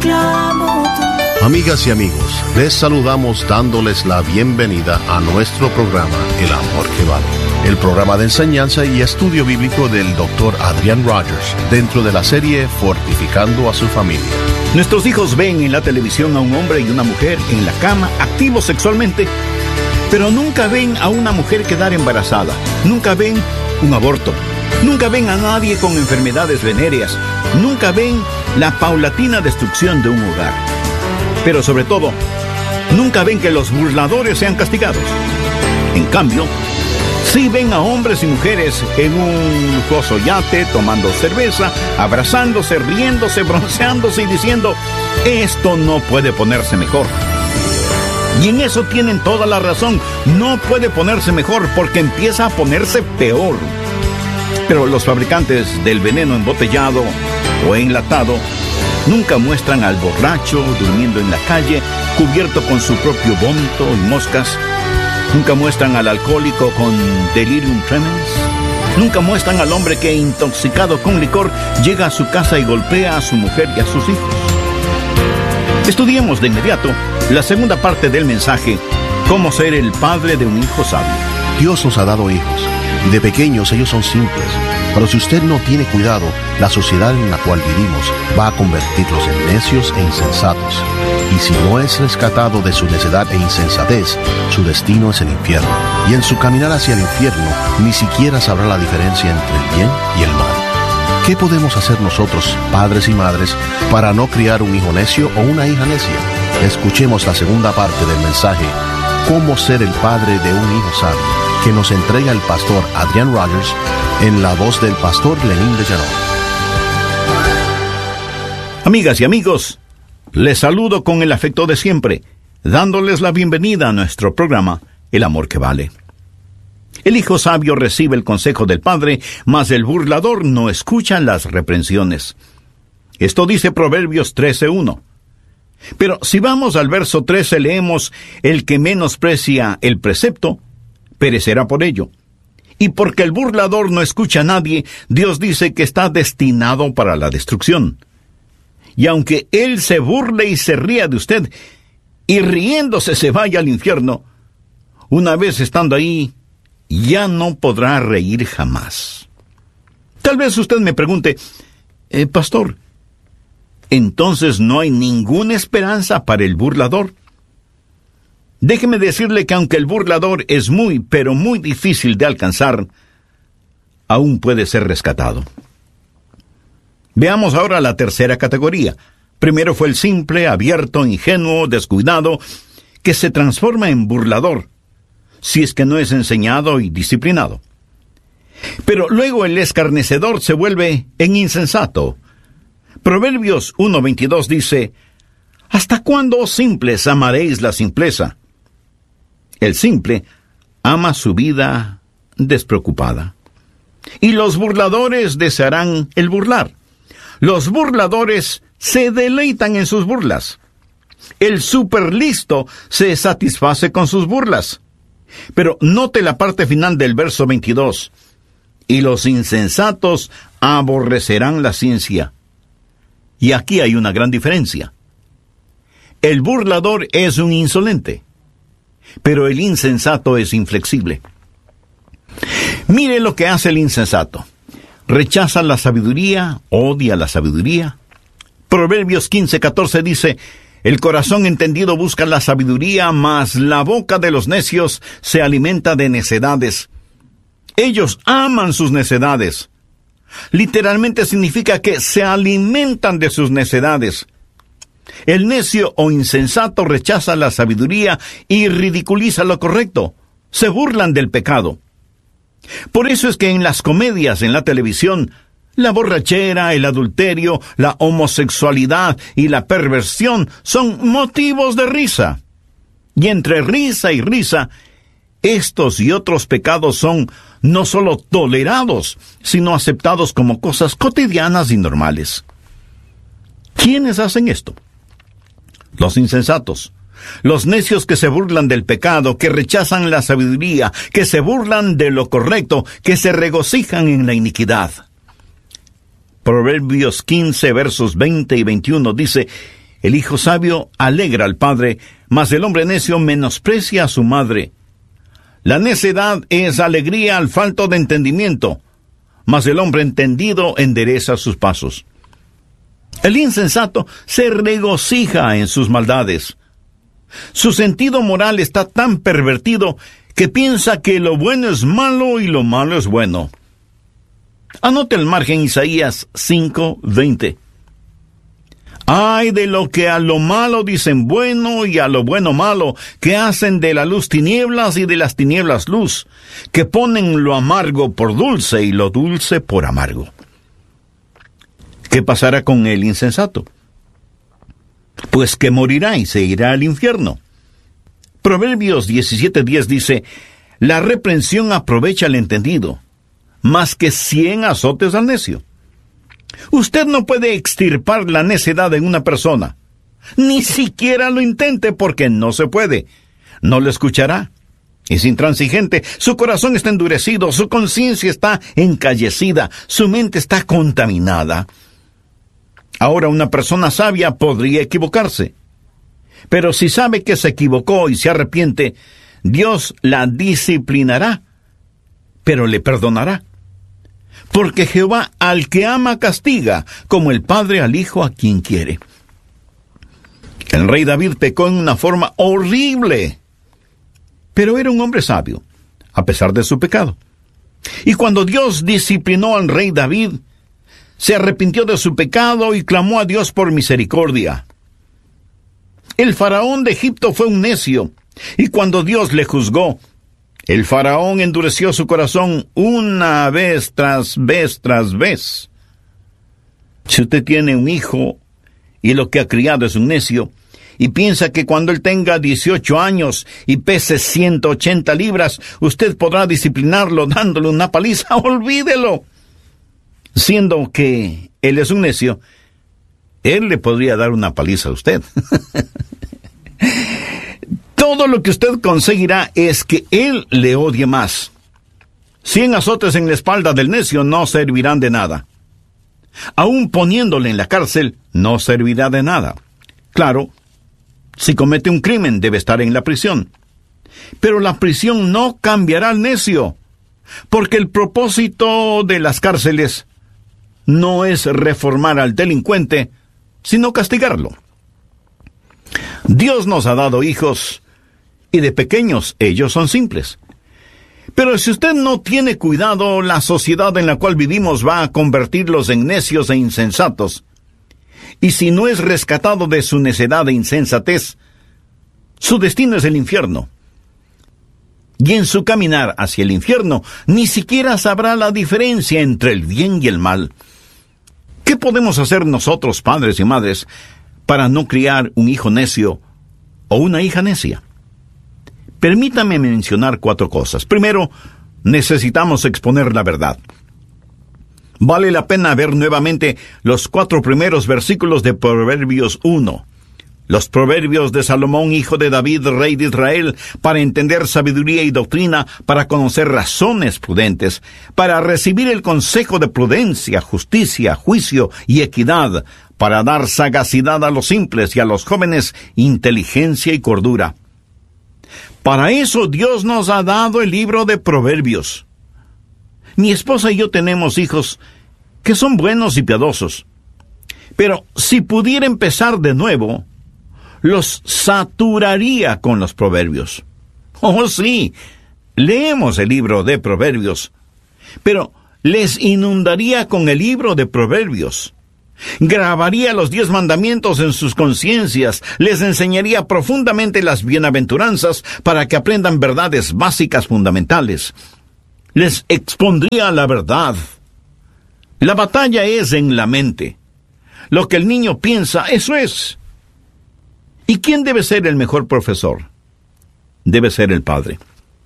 clamo tu... Amigas y amigos, les saludamos dándoles la bienvenida a nuestro programa El Amor que Vale, el programa de enseñanza y estudio bíblico del Dr. Adrian Rogers, dentro de la serie Fortificando a su Familia. Nuestros hijos ven en la televisión a un hombre y una mujer en la cama, activos sexualmente, pero nunca ven a una mujer quedar embarazada, nunca ven un aborto, nunca ven a nadie con enfermedades venéreas, nunca ven la paulatina destrucción de un hogar. Pero sobre todo, nunca ven que los burladores sean castigados. En cambio, sí ven a hombres y mujeres en un lujoso yate, tomando cerveza, abrazándose, riéndose, bronceándose y diciendo, esto no puede ponerse mejor. Y en eso tienen toda la razón, no puede ponerse mejor porque empieza a ponerse peor. Pero los fabricantes del veneno embotellado o enlatado nunca muestran al borracho durmiendo en la calle, cubierto con su propio vómito y moscas. Nunca muestran al alcohólico con delirium tremens. Nunca muestran al hombre que, intoxicado con licor, llega a su casa y golpea a su mujer y a sus hijos. Estudiemos de inmediato la segunda parte del mensaje, cómo ser el padre de un hijo sabio. Dios nos ha dado hijos, y de pequeños ellos son simples. Pero si usted no tiene cuidado, la sociedad en la cual vivimos va a convertirlos en necios e insensatos. Y si no es rescatado de su necedad e insensatez, su destino es el infierno. Y en su caminar hacia el infierno, ni siquiera sabrá la diferencia entre el bien y el mal. ¿Qué podemos hacer nosotros, padres y madres, para no criar un hijo necio o una hija necia? Escuchemos la segunda parte del mensaje, cómo ser el padre de un hijo sabio, que nos entrega el pastor Adrian Rogers, en la voz del pastor Lenín de Llanón. Amigas y amigos, les saludo con el afecto de siempre, dándoles la bienvenida a nuestro programa, El Amor que Vale. El hijo sabio recibe el consejo del padre, mas el burlador no escucha las reprensiones. Esto dice Proverbios 13:1. Pero si vamos al verso 13, leemos, el que menosprecia el precepto, perecerá por ello. Y porque el burlador no escucha a nadie, Dios dice que está destinado para la destrucción. Y aunque él se burle y se ría de usted, y riéndose se vaya al infierno, una vez estando ahí, ya no podrá reír jamás. Tal vez usted me pregunte, pastor, ¿entonces no hay ninguna esperanza para el burlador? Déjeme decirle que aunque el burlador es muy, pero muy difícil de alcanzar, aún puede ser rescatado. Veamos ahora la tercera categoría. Primero fue el simple, abierto, ingenuo, descuidado, que se transforma en burlador, si es que no es enseñado y disciplinado. Pero luego el escarnecedor se vuelve en insensato. Proverbios 1:22 dice, ¿hasta cuándo, oh simples, amaréis la simpleza? El simple ama su vida despreocupada. Y los burladores desearán el burlar. Los burladores se deleitan en sus burlas. El superlisto se satisface con sus burlas. Pero note la parte final del verso 22. Y los insensatos aborrecerán la ciencia. Y aquí hay una gran diferencia. El burlador es un insolente, pero el insensato es inflexible. Mire lo que hace el insensato. Rechaza la sabiduría, odia la sabiduría. Proverbios 15:14 dice, el corazón entendido busca la sabiduría, mas la boca de los necios se alimenta de necedades. Ellos aman sus necedades. Literalmente significa que se alimentan de sus necedades. El necio o insensato rechaza la sabiduría y ridiculiza lo correcto. Se burlan del pecado. Por eso es que en las comedias en la televisión, la borrachera, el adulterio, la homosexualidad y la perversión son motivos de risa. Y entre risa y risa, estos y otros pecados son no solo tolerados, sino aceptados como cosas cotidianas y normales. ¿Quiénes hacen esto? Los insensatos, los necios que se burlan del pecado, que rechazan la sabiduría, que se burlan de lo correcto, que se regocijan en la iniquidad. Proverbios 15, versos 20 y 21 dice, El hijo sabio alegra al padre, mas el hombre necio menosprecia a su madre. La necedad es alegría al falto de entendimiento, mas el hombre entendido endereza sus pasos. El insensato se regocija en sus maldades. Su sentido moral está tan pervertido que piensa que lo bueno es malo y lo malo es bueno. Anote el margen Isaías 5:20. Ay de lo que a lo malo dicen bueno y a lo bueno malo, que hacen de la luz tinieblas y de las tinieblas luz, que ponen lo amargo por dulce y lo dulce por amargo. ¿Qué pasará con el insensato? Pues que morirá y se irá al infierno. Proverbios 17:10 dice, la reprensión aprovecha al entendido, más que 100 azotes al necio. Usted no puede extirpar la necedad en una persona. Ni siquiera lo intente porque no se puede. No lo escuchará. Es intransigente, su corazón está endurecido, su conciencia está encallecida, su mente está contaminada. Ahora, una persona sabia podría equivocarse. Pero si sabe que se equivocó y se arrepiente, Dios la disciplinará, pero le perdonará. Porque Jehová al que ama castiga, como el padre al hijo a quien quiere. El rey David pecó en una forma horrible, pero era un hombre sabio, a pesar de su pecado. Y cuando Dios disciplinó al rey David, se arrepintió de su pecado y clamó a Dios por misericordia. El faraón de Egipto fue un necio, y cuando Dios le juzgó, el faraón endureció su corazón una vez tras vez tras vez. Si usted tiene un hijo y lo que ha criado es un necio, y piensa que cuando él tenga 18 años y pese 180 libras, usted podrá disciplinarlo dándole una paliza, olvídelo. Siendo que él es un necio, él le podría dar una paliza a usted. Todo lo que usted conseguirá es que él le odie más. 100 azotes en la espalda del necio no servirán de nada. Aún poniéndole en la cárcel, no servirá de nada. Claro, si comete un crimen, debe estar en la prisión. Pero la prisión no cambiará al necio, porque el propósito de las cárceles no es reformar al delincuente, sino castigarlo. Dios nos ha dado hijos, y de pequeños ellos son simples. Pero si usted no tiene cuidado, la sociedad en la cual vivimos va a convertirlos en necios e insensatos. Y si no es rescatado de su necedad e insensatez, su destino es el infierno. Y en su caminar hacia el infierno, ni siquiera sabrá la diferencia entre el bien y el mal. ¿Qué podemos hacer nosotros, padres y madres, para no criar un hijo necio o una hija necia? Permítame mencionar 4 cosas. Primero, necesitamos exponer la verdad. Vale la pena ver nuevamente los 4 primeros versículos de Proverbios 1. Los proverbios de Salomón, hijo de David, rey de Israel, para entender sabiduría y doctrina, para conocer razones prudentes, para recibir el consejo de prudencia, justicia, juicio y equidad, para dar sagacidad a los simples y a los jóvenes inteligencia y cordura. Para eso Dios nos ha dado el libro de Proverbios. Mi esposa y yo tenemos hijos que son buenos y piadosos. Pero si pudiera empezar de nuevo, los saturaría con los proverbios. Oh, sí, leemos el libro de Proverbios, pero les inundaría con el libro de Proverbios. Grabaría los 10 mandamientos en sus conciencias, les enseñaría profundamente las bienaventuranzas para que aprendan verdades básicas fundamentales. Les expondría la verdad. La batalla es en la mente. Lo que el niño piensa, eso es. ¿Y quién debe ser el mejor profesor? Debe ser el padre.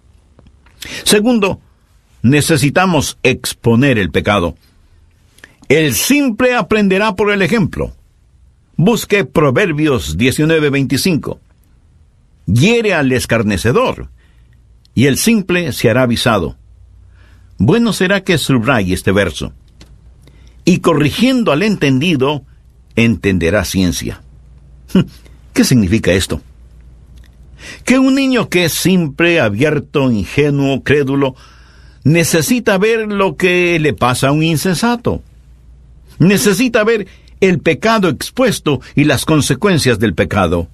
Segundo, necesitamos exponer el pecado. El simple aprenderá por el ejemplo. Busque Proverbios 19:25. Hiere al escarnecedor, y el simple se hará avisado. Bueno será que subraye este verso. Y corrigiendo al entendido, entenderá ciencia. ¿Qué significa esto? Que un niño que es simple, abierto, ingenuo, crédulo, necesita ver lo que le pasa a un insensato. Necesita ver el pecado expuesto y las consecuencias del pecado.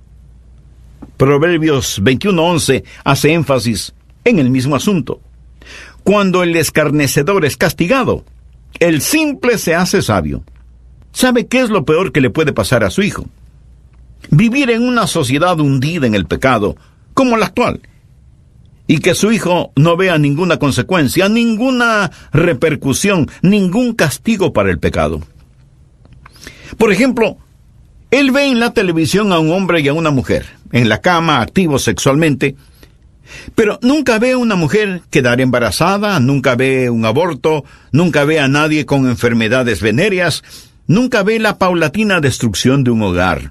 Proverbios 21:11 hace énfasis en el mismo asunto. Cuando el escarnecedor es castigado, el simple se hace sabio. ¿Sabe qué es lo peor que le puede pasar a su hijo? Vivir en una sociedad hundida en el pecado, como la actual, y que su hijo no vea ninguna consecuencia, ninguna repercusión, ningún castigo para el pecado. Por ejemplo, él ve en la televisión a un hombre y a una mujer, en la cama, activos sexualmente, pero nunca ve a una mujer quedar embarazada, nunca ve un aborto, nunca ve a nadie con enfermedades venéreas, nunca ve la paulatina destrucción de un hogar.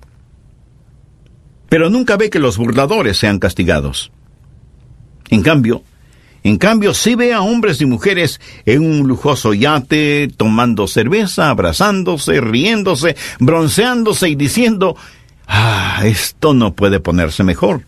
Pero nunca ve que los burladores sean castigados. En cambio, sí ve a hombres y mujeres en un lujoso yate, tomando cerveza, abrazándose, riéndose, bronceándose y diciendo, esto no puede ponerse mejor.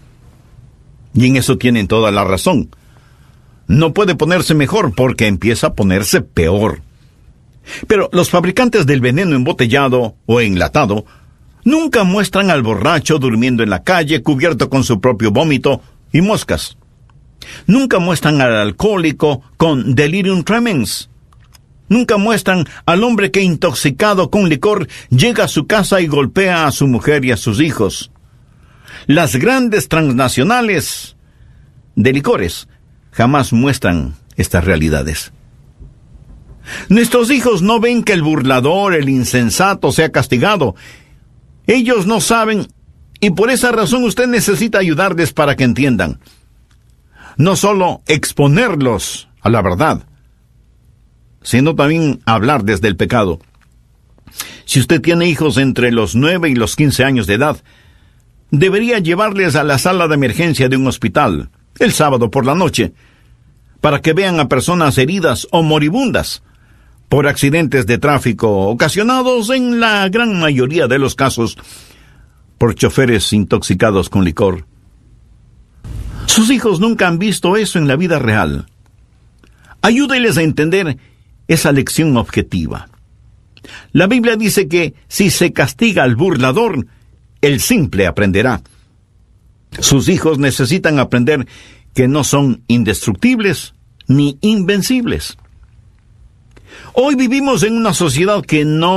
Y en eso tienen toda la razón. No puede ponerse mejor porque empieza a ponerse peor. Pero los fabricantes del veneno embotellado o enlatado nunca muestran al borracho durmiendo en la calle, cubierto con su propio vómito y moscas. Nunca muestran al alcohólico con delirium tremens. Nunca muestran al hombre que, intoxicado con licor, llega a su casa y golpea a su mujer y a sus hijos. Las grandes transnacionales de licores jamás muestran estas realidades. Nuestros hijos no ven que el burlador, el insensato sea castigado. Ellos no saben, y por esa razón usted necesita ayudarles para que entiendan. No solo exponerlos a la verdad, sino también hablarles del pecado. Si usted tiene hijos entre los 9 y los 15 años de edad, debería llevarles a la sala de emergencia de un hospital el sábado por la noche, para que vean a personas heridas o moribundas por accidentes de tráfico ocasionados en la gran mayoría de los casos por choferes intoxicados con licor. Sus hijos nunca han visto eso en la vida real. Ayúdeles a entender esa lección objetiva. La Biblia dice que si se castiga al burlador, el simple aprenderá. Sus hijos necesitan aprender que no son indestructibles ni invencibles. Hoy vivimos en una sociedad que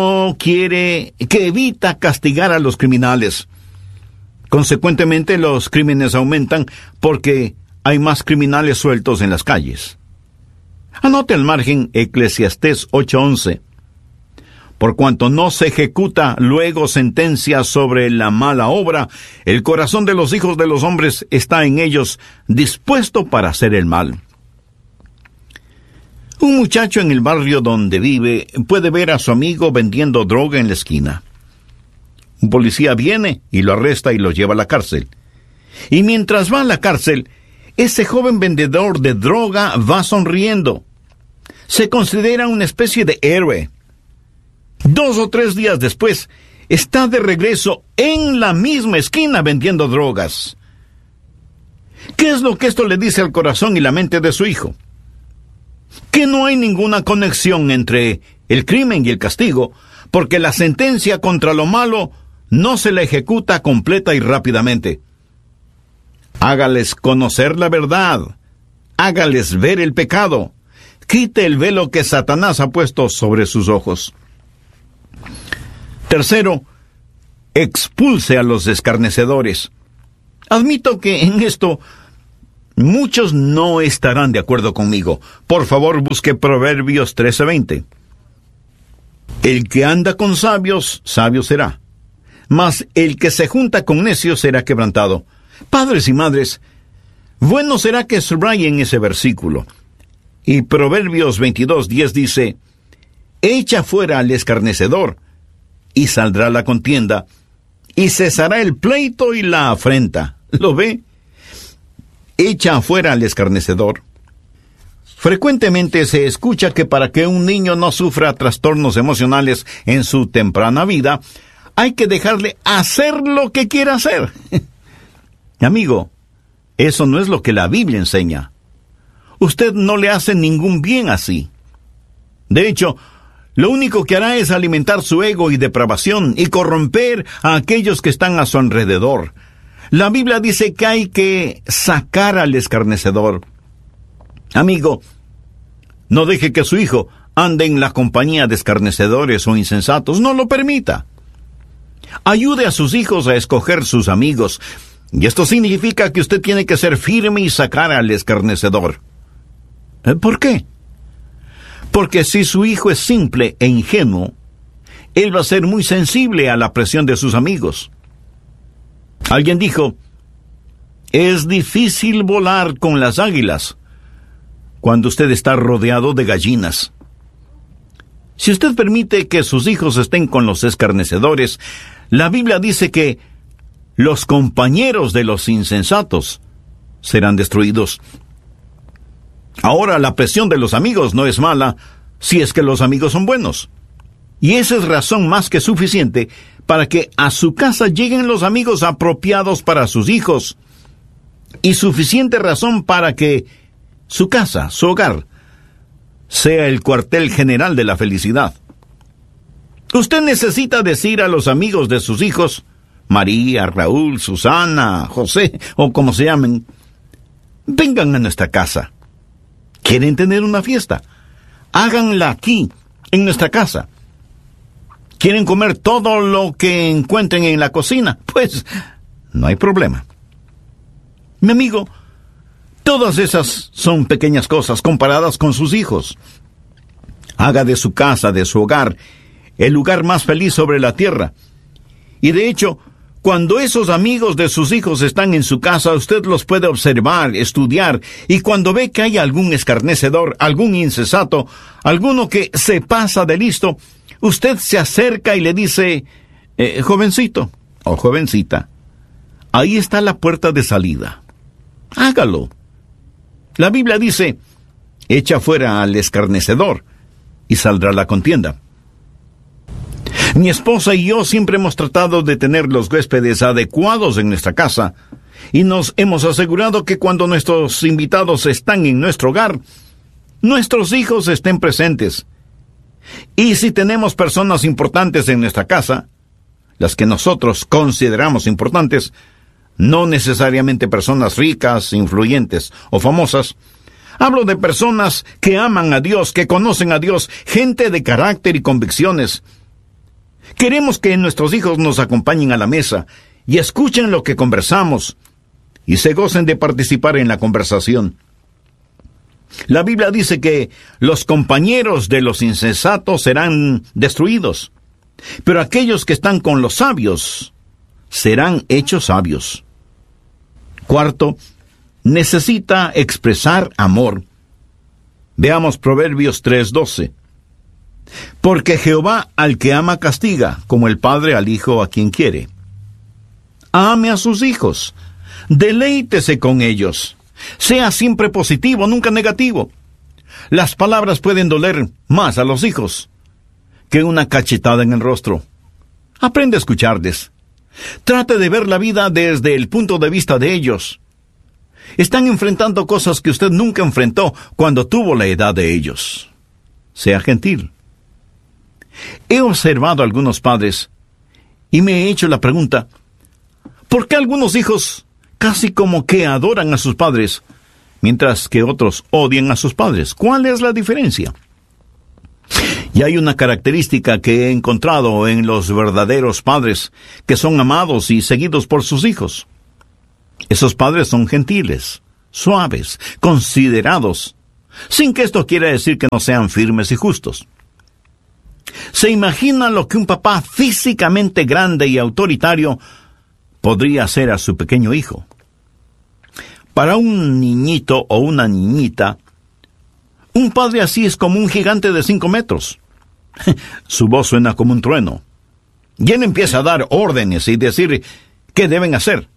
evita castigar a los criminales. Consecuentemente, los crímenes aumentan porque hay más criminales sueltos en las calles. Anote al margen Eclesiastés 8:11. Por cuanto no se ejecuta luego sentencia sobre la mala obra, el corazón de los hijos de los hombres está en ellos dispuesto para hacer el mal. Un muchacho en el barrio donde vive puede ver a su amigo vendiendo droga en la esquina. Un policía viene y lo arresta y lo lleva a la cárcel. Y mientras va a la cárcel, ese joven vendedor de droga va sonriendo. Se considera una especie de héroe. 2 o 3 días después, está de regreso en la misma esquina vendiendo drogas. ¿Qué es lo que esto le dice al corazón y la mente de su hijo? Que no hay ninguna conexión entre el crimen y el castigo, porque la sentencia contra lo malo no se la ejecuta completa y rápidamente. Hágales conocer la verdad. Hágales ver el pecado. Quite el velo que Satanás ha puesto sobre sus ojos. Tercero, expulse a los escarnecedores. Admito que en esto muchos no estarán de acuerdo conmigo. Por favor, busque Proverbios 13:20. El que anda con sabios, sabio será. Mas el que se junta con necios será quebrantado. Padres y madres, bueno será que subrayen ese versículo. Y Proverbios 22:10 dice, echa fuera al escarnecedor, y saldrá la contienda, y cesará el pleito y la afrenta. ¿Lo ve? Echa afuera al escarnecedor. Frecuentemente se escucha que para que un niño no sufra trastornos emocionales en su temprana vida, hay que dejarle hacer lo que quiera hacer. Amigo, eso no es lo que la Biblia enseña. Usted no le hace ningún bien así. De hecho, lo único que hará es alimentar su ego y depravación y corromper a aquellos que están a su alrededor. La Biblia dice que hay que sacar al escarnecedor. Amigo, no deje que su hijo ande en la compañía de escarnecedores o insensatos. No lo permita. Ayude a sus hijos a escoger sus amigos. Y esto significa que usted tiene que ser firme y sacar al escarnecedor. ¿Por qué? Porque si su hijo es simple e ingenuo, él va a ser muy sensible a la presión de sus amigos. Alguien dijo, es difícil volar con las águilas cuando usted está rodeado de gallinas. Si usted permite que sus hijos estén con los escarnecedores, la Biblia dice que los compañeros de los insensatos serán destruidos. Ahora, la presión de los amigos no es mala si es que los amigos son buenos. Y esa es razón más que suficiente para que a su casa lleguen los amigos apropiados para sus hijos. Y suficiente razón para que su casa, su hogar, sea el cuartel general de la felicidad. Usted necesita decir a los amigos de sus hijos, María, Raúl, Susana, José, o como se llamen, vengan a nuestra casa. ¿Quieren tener una fiesta? Háganla aquí, en nuestra casa. ¿Quieren comer todo lo que encuentren en la cocina? Pues, no hay problema. Mi amigo, todas esas son pequeñas cosas comparadas con sus hijos. Haga de su casa, de su hogar, el lugar más feliz sobre la tierra. Y de hecho, cuando esos amigos de sus hijos están en su casa, usted los puede observar, estudiar, y cuando ve que hay algún escarnecedor, algún insensato, alguno que se pasa de listo, usted se acerca y le dice, jovencito o jovencita, ahí está la puerta de salida. Hágalo. La Biblia dice, echa fuera al escarnecedor y saldrá la contienda. Mi esposa y yo siempre hemos tratado de tener los huéspedes adecuados en nuestra casa y nos hemos asegurado que cuando nuestros invitados están en nuestro hogar, nuestros hijos estén presentes. Y si tenemos personas importantes en nuestra casa, las que nosotros consideramos importantes, no necesariamente personas ricas, influyentes o famosas, hablo de personas que aman a Dios, que conocen a Dios, gente de carácter y convicciones. Queremos que nuestros hijos nos acompañen a la mesa y escuchen lo que conversamos y se gocen de participar en la conversación. La Biblia dice que los compañeros de los insensatos serán destruidos, pero aquellos que están con los sabios serán hechos sabios. Cuarto, necesita expresar amor. Veamos Proverbios 3:12. Porque Jehová al que ama castiga, como el padre al hijo a quien quiere. Ame a sus hijos, deleítese con ellos, sea siempre positivo, nunca negativo. Las palabras pueden doler más a los hijos que una cachetada en el rostro. Aprende a escucharles. Trate de ver la vida desde el punto de vista de ellos. Están enfrentando cosas que usted nunca enfrentó cuando tuvo la edad de ellos. Sea gentil. He observado a algunos padres y me he hecho la pregunta, ¿por qué algunos hijos casi como que adoran a sus padres, mientras que otros odian a sus padres? ¿Cuál es la diferencia? Y hay una característica que he encontrado en los verdaderos padres, que son amados y seguidos por sus hijos. Esos padres son gentiles, suaves, considerados, sin que esto quiera decir que no sean firmes y justos. ¿Se imagina lo que un papá físicamente grande y autoritario podría hacer a su pequeño hijo? Para un niñito o una niñita, un padre así es como un gigante de 5 metros. Su voz suena como un trueno. Y él empieza a dar órdenes y decir qué deben hacer.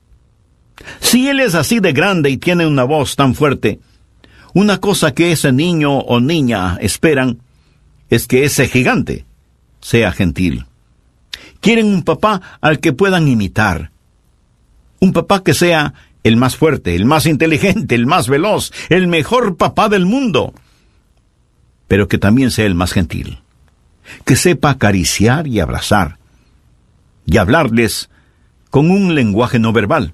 Si él es así de grande y tiene una voz tan fuerte, una cosa que ese niño o niña esperan es que ese gigante sea gentil, Quieren un papá al que puedan imitar. Un papá que sea el más fuerte, el más inteligente, el más veloz, el mejor papá del mundo. Pero que también sea el más gentil. Que sepa acariciar y abrazar. Y hablarles con un lenguaje no verbal.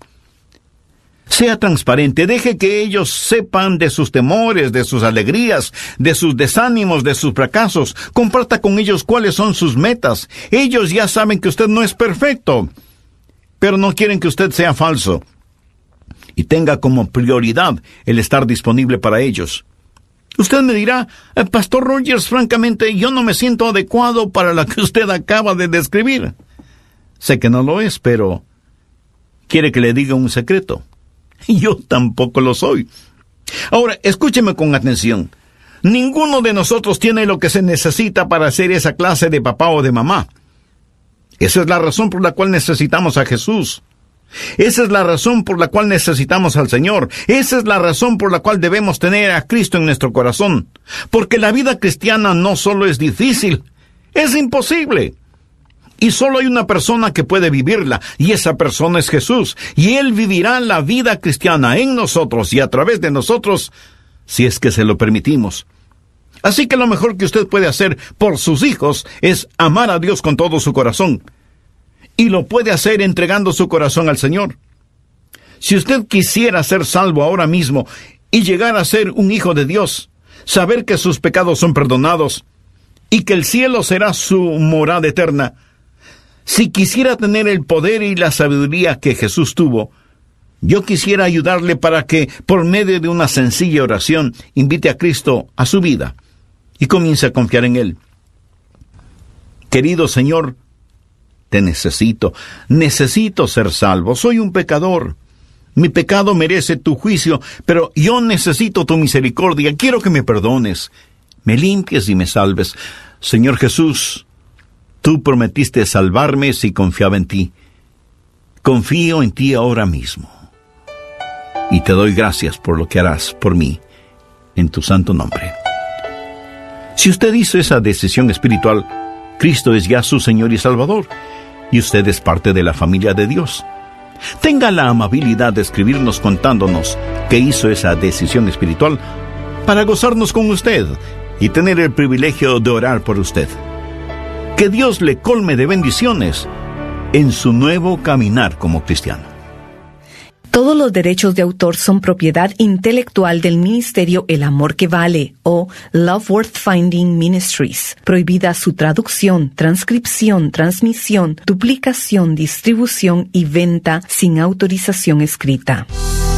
Sea transparente, deje que ellos sepan de sus temores, de sus alegrías, de sus desánimos, de sus fracasos. Comparta con ellos cuáles son sus metas. Ellos ya saben que usted no es perfecto, pero no quieren que usted sea falso. Y tenga como prioridad el estar disponible para ellos. Usted me dirá, Pastor Rogers, francamente, yo no me siento adecuado para lo que usted acaba de describir. Sé que no lo es, pero ¿quiere que le diga un secreto? Yo tampoco lo soy. Ahora, escúcheme con atención. Ninguno de nosotros tiene lo que se necesita para ser esa clase de papá o de mamá. Esa es la razón por la cual necesitamos a Jesús. Esa es la razón por la cual necesitamos al Señor. Esa es la razón por la cual debemos tener a Cristo en nuestro corazón. Porque la vida cristiana no solo es difícil, es imposible. Y solo hay una persona que puede vivirla, y esa persona es Jesús. Y Él vivirá la vida cristiana en nosotros y a través de nosotros, si es que se lo permitimos. Así que lo mejor que usted puede hacer por sus hijos es amar a Dios con todo su corazón. Y lo puede hacer entregando su corazón al Señor. Si usted quisiera ser salvo ahora mismo y llegar a ser un hijo de Dios, saber que sus pecados son perdonados y que el cielo será su morada eterna, si quisiera tener el poder y la sabiduría que Jesús tuvo, yo quisiera ayudarle para que, por medio de una sencilla oración, invite a Cristo a su vida y comience a confiar en Él. Querido Señor, te necesito ser salvo. Soy un pecador. Mi pecado merece tu juicio, pero yo necesito tu misericordia. Quiero que me perdones, me limpies y me salves. Señor Jesús, tú prometiste salvarme si confiaba en ti. Confío en ti ahora mismo. Y te doy gracias por lo que harás por mí, en tu santo nombre. Si usted hizo esa decisión espiritual, Cristo es ya su Señor y Salvador, y usted es parte de la familia de Dios. Tenga la amabilidad de escribirnos contándonos que hizo esa decisión espiritual para gozarnos con usted y tener el privilegio de orar por usted. Que Dios le colme de bendiciones en su nuevo caminar como cristiano. Todos los derechos de autor son propiedad intelectual del ministerio El Amor que Vale o Love Worth Finding Ministries. Prohibida su traducción, transcripción, transmisión, duplicación, distribución y venta sin autorización escrita.